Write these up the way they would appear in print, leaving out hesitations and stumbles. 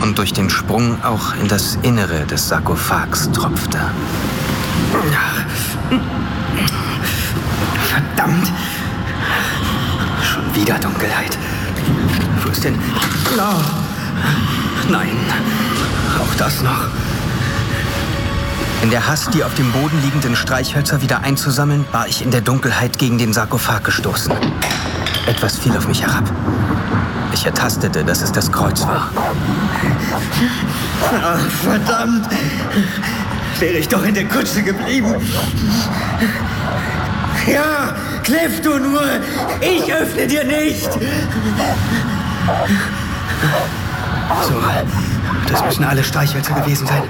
und durch den Sprung auch in das Innere des Sarkophags tropfte. Verdammt! Schon wieder Dunkelheit. Wo ist denn... Oh. Nein, auch das noch. In der Hast, die auf dem Boden liegenden Streichhölzer wieder einzusammeln, war ich in der Dunkelheit gegen den Sarkophag gestoßen. Etwas fiel auf mich herab. Ich ertastete, dass es das Kreuz war. Ach, verdammt! Wäre ich doch in der Kutsche geblieben. Ja, kläff du nur! Ich öffne dir nicht! So, das müssen alle Streichhölzer gewesen sein.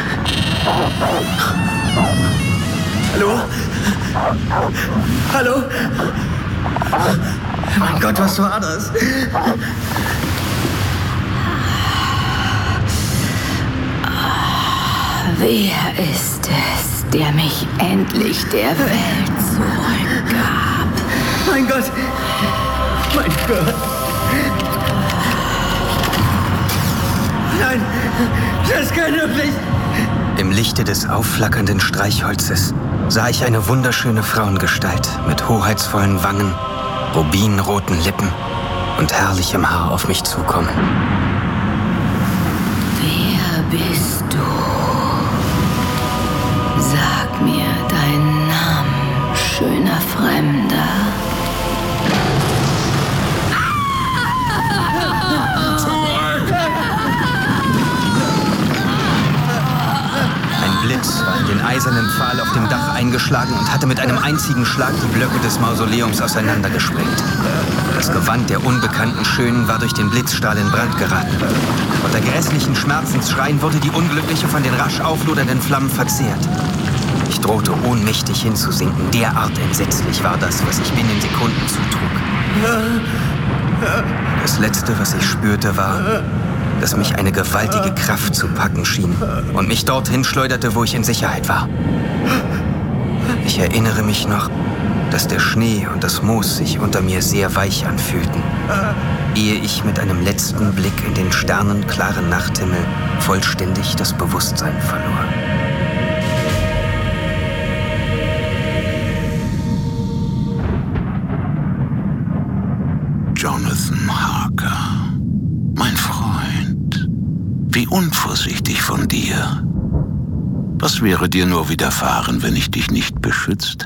Hallo? Hallo? Mein Gott, was war das? Wer ist es, der mich endlich der Welt zurückgab? Mein Gott! Mein Gott! Nein! Das kann doch nicht! Im Lichte des aufflackernden Streichholzes sah ich eine wunderschöne Frauengestalt mit hoheitsvollen Wangen, rubinroten Lippen und herrlichem Haar auf mich zukommen. Wer bist du? Sag mir deinen Namen, schöner Fremder. Ein Blitz war in den eisernen Pfahl auf dem Dach eingeschlagen und hatte mit einem einzigen Schlag die Blöcke des Mausoleums auseinandergesprengt. Das Gewand der unbekannten Schönen war durch den Blitzstrahl in Brand geraten. Unter grässlichen Schmerzensschreien wurde die Unglückliche von den rasch auflodernden Flammen verzehrt. Ich drohte ohnmächtig hinzusinken. Derart entsetzlich war das, was ich binnen Sekunden zutrug. Das Letzte, was ich spürte, war, dass mich eine gewaltige Kraft zu packen schien und mich dorthin schleuderte, wo ich in Sicherheit war. Ich erinnere mich noch, dass der Schnee und das Moos sich unter mir sehr weich anfühlten, ehe ich mit einem letzten Blick in den sternenklaren Nachthimmel vollständig das Bewusstsein verlor. Jonathan Harker, mein Freund, wie unvorsichtig von dir. Was wäre dir nur widerfahren, wenn ich dich nicht beschützt